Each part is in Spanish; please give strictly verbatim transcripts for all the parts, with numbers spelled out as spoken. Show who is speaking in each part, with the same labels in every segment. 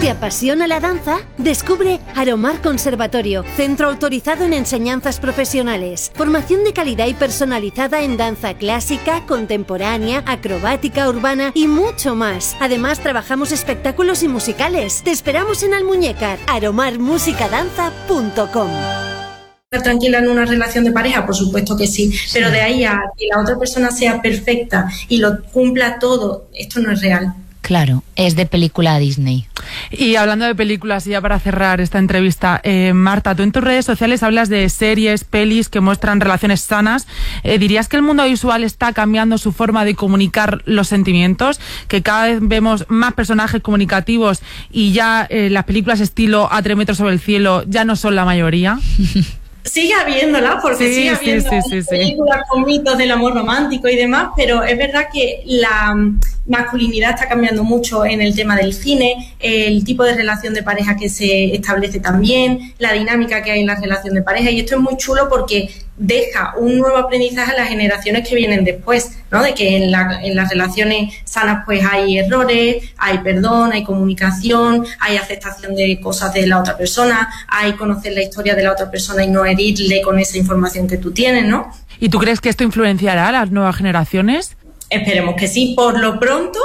Speaker 1: ¿Te apasiona la danza? Descubre Aromar Conservatorio, centro autorizado en enseñanzas profesionales. Formación de calidad y personalizada en danza clásica, contemporánea, acrobática, urbana y mucho más. Además, trabajamos espectáculos y musicales. Te esperamos en Almuñécar. aromar música danza punto com.
Speaker 2: ¿Estar tranquila en una relación de pareja? Por supuesto que sí, sí, pero de ahí a que la otra persona sea perfecta y lo cumpla todo, esto no es real.
Speaker 3: Claro, es de película Disney.
Speaker 4: Y hablando de películas, y ya para cerrar esta entrevista, eh, Marta, tú en tus redes sociales hablas de series, pelis que muestran relaciones sanas. Eh, ¿Dirías que el mundo visual está cambiando su forma de comunicar los sentimientos? Que cada vez vemos más personajes comunicativos y ya eh, las películas estilo A tres metros sobre el cielo ya no son la mayoría.
Speaker 2: Sigue habiéndola, porque
Speaker 4: sí,
Speaker 2: sigue habiendo
Speaker 4: sí, sí, sí,
Speaker 2: películas sí. con mitos del amor romántico y demás, pero es verdad que la masculinidad está cambiando mucho en el tema del cine, el tipo de relación de pareja que se establece también, la dinámica que hay en la relación de pareja, y esto es muy chulo porque deja un nuevo aprendizaje a las generaciones que vienen después, ¿no? De que en, la, en las relaciones sanas pues hay errores, hay perdón, hay comunicación, hay aceptación de cosas de la otra persona, hay conocer la historia de la otra persona y no herirle con esa información que tú tienes, ¿no?
Speaker 4: ¿Y tú crees que esto influenciará a las nuevas generaciones?
Speaker 2: Esperemos que sí. Por lo pronto,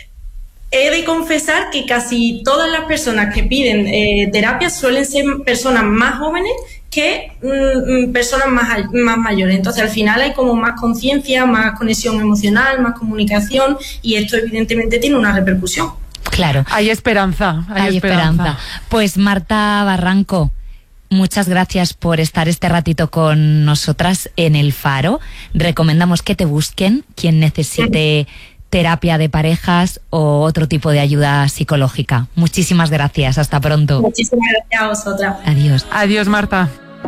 Speaker 2: he de confesar que casi todas las personas que piden eh, terapia suelen ser personas más jóvenes que mm, personas más, más mayores. Entonces, al final hay como más conciencia, más conexión emocional, más comunicación, y esto evidentemente tiene una repercusión.
Speaker 3: Claro.
Speaker 4: Hay esperanza, hay,
Speaker 3: hay esperanza. esperanza. Pues Marta Barranco, muchas gracias por estar este ratito con nosotras en El Faro. Recomendamos que te busquen quien necesite terapia de parejas o otro tipo de ayuda psicológica. Muchísimas gracias. Hasta pronto.
Speaker 2: Muchísimas gracias a vosotras.
Speaker 3: Adiós.
Speaker 4: Adiós, Marta.